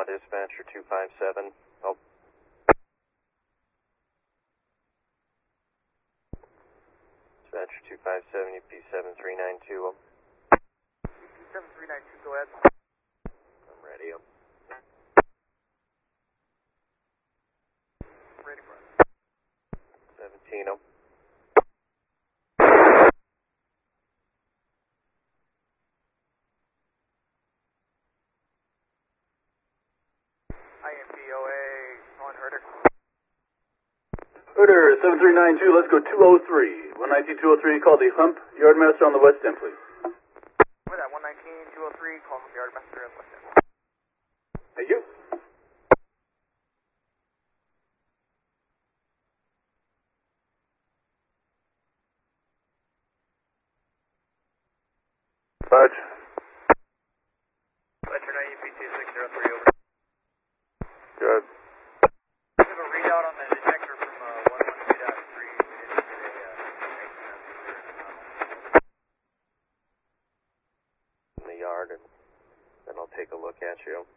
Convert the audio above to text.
dispatcher 257. Oh. Dispatcher 257, UP 7392. 7392, go ahead. I'm ready. Ready for it. 17. IMPOA on Herder. Herder 7392, let's go 203. 119-203, call the hump yardmaster on the west end, please. With that, 119-203, call from Yardmaster at West End. Thank you. Fudge. Ledger 90 UP 2603, over. Good. We have a readout on the detector from 112.3. In the yard, and then I'll take a look at you.